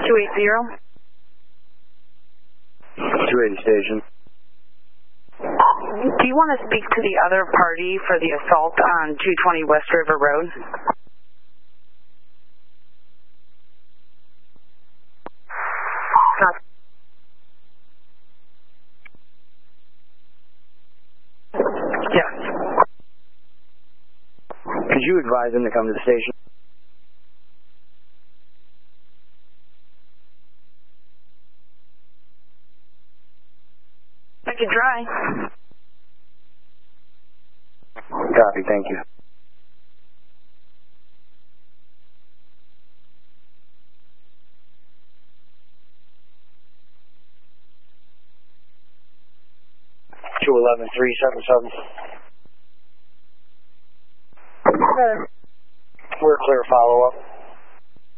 280. 280 station. Do you want to speak to the other party for the assault on 220 West River Road? Yes. Could you advise them to come to the station? I could try. Copy, thank you. Two 11-377. We're clear follow-up.